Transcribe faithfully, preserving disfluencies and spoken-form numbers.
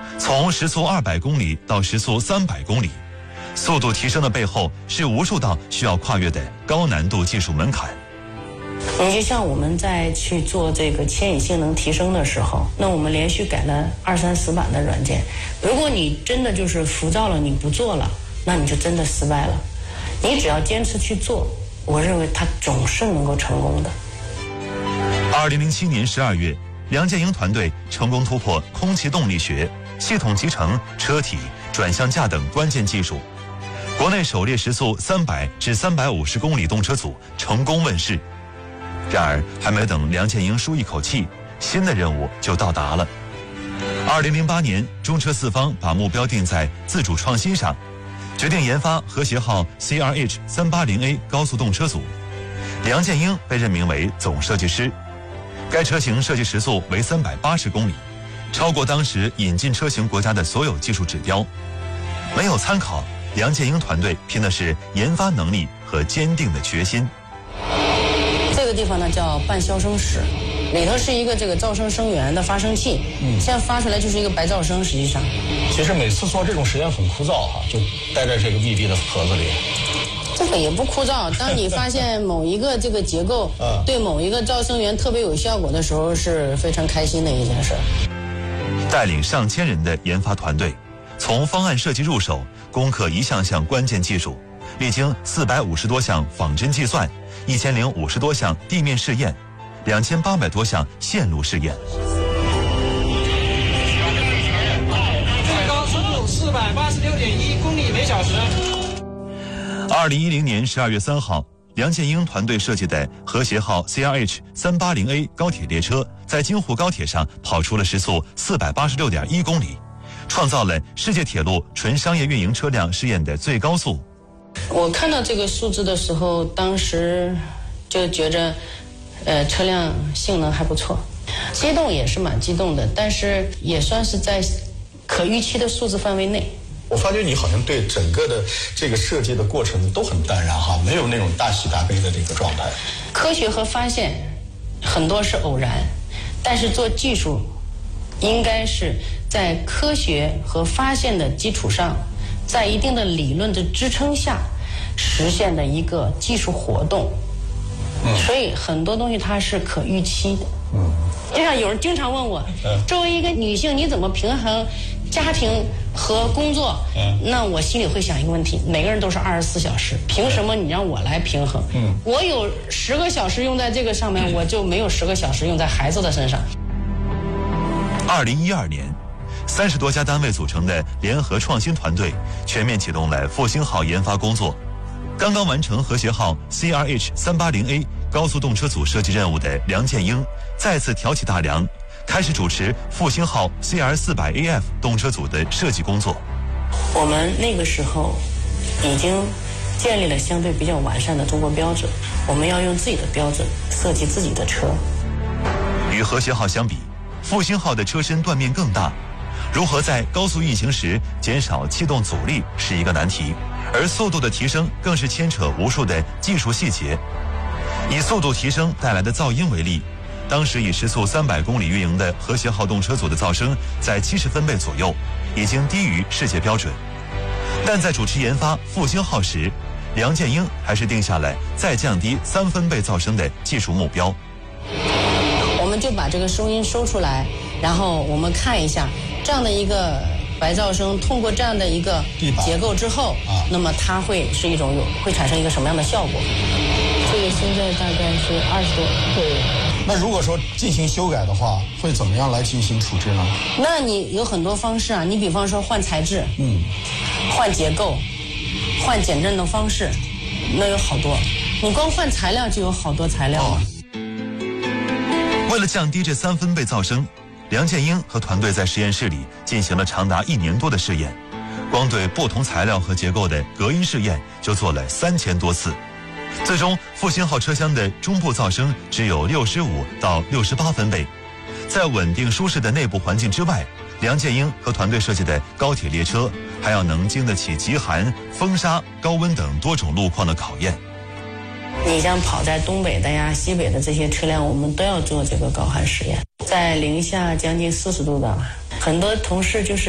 从时速二百公里到时速三百公里，速度提升的背后是无数道需要跨越的高难度技术门槛。 你就像我们在去做这个牵引性能提升的时候，那我们连续改了二三十版的软件。如果你真的就是浮躁了，你不做了，那你就真的失败了。你只要坚持去做，我认为它总是能够成功的。 二零零七年十二月，梁建英团队成功突破空气动力学、系统集成、车体、转向架等关键技术，国内首列时速三百至三百五十公里动车组成功问世。然而，还没等梁建英舒一口气，新的任务就到达了。二零零八年，中车四方把目标定在自主创新上，决定研发和谐号 C R H 三八零 A 高速动车组。梁建英被任命为总设计师，该车型设计时速为三百八十公里，超过当时引进车型国家的所有技术指标。没有参考，梁建英团队拼的是研发能力和坚定的决心。 这个地方呢叫半消声室，里头是一个这个噪声声源的发生器，嗯，现在发出来就是一个白噪声。实际上， 其实每次做这种实验很枯燥哈，就待在这个密闭的盒子里。 这个也不枯燥。当你发现某一个这个结构对某一个噪声源特别有效果的时候，是非常开心的一件事。 带领上千人的研发团队，从方案设计入手，攻克一项项关键技术，历经四百五十多项仿真计算，一千零五十多项地面试验，两千八百多项线路试验。 最高速度四百八十六点一公里每小时。 二零一零年十二月三号，梁建英团队设计的和谐号 C R H 三八零 A 高铁列车在京沪高铁上跑出了时速四百八十六点一公里，创造了世界铁路纯商业运营车辆试验的最高速。 我看到这个数字的时候，当时就觉着，呃，车辆性能还不错，激动也是蛮激动的，但是也算是在可预期的数字范围内。 我发觉你好像对整个的这个设计的过程都很淡然哈，没有那种大喜大悲的这个状态。 科学和发现很多是偶然，但是做技术应该是在科学和发现的基础上，在一定的理论的支撑下实现的一个技术活动。嗯，所以很多东西它是可预期的。嗯，就像有人经常问我，作为一个女性，你怎么平衡家庭和工作？嗯，那我心里会想一个问题：每个人都是二十四小时，凭什么你让我来平衡？嗯，我有十个小时用在这个上面，我就没有十个小时用在孩子的身上。 二零一二年，三十多家单位组成的联合创新团队全面启动了复兴号研发工作。刚刚完成和谐号 C R H 三八零 A 高速动车组设计任务的梁建英再次挑起大梁，开始主持复兴号 C R 四百 A F 动车组的设计工作。 我们那个时候已经建立了相对比较完善的中国标准，我们要用自己的标准设计自己的车。 与和谐号相比，复兴号的车身断面更大，如何在高速运行时减少气动阻力是一个难题，而速度的提升更是牵扯无数的技术细节。以速度提升带来的噪音为例，当时以时速三百公里运营的和谐号动车组的噪声在七十分贝左右，已经低于世界标准。但在主持研发复兴号时，梁建英还是定下了再降低三分贝噪声的技术目标。 我们就把这个收音收出来，然后我们看一下这样的一个白噪声通过这样的一个结构之后，那么它会是一种有会产生一个什么样的效果？这个现在大概是二十多。 对。那如果说进行修改的话，会怎么样来进行处置呢？ 那你有很多方式啊，你比方说换材质，嗯，换结构，换减震的方式，那有好多。你光换材料就有好多材料了。 为了降低这三分贝噪声，梁建英和团队在实验室里进行了长达一年多的试验，光对不同材料和结构的隔音试验就做了三千多次。最终，复兴号车厢的中部噪声只有六十五到六十八分贝。在稳定舒适的内部环境之外，梁建英和团队设计的高铁列车还要能经得起极寒、风沙、高温等多种路况的考验。 你像跑在东北的呀、西北的这些车辆，我们都要做这个高寒实验，在零下将近四十度的，很多同事就是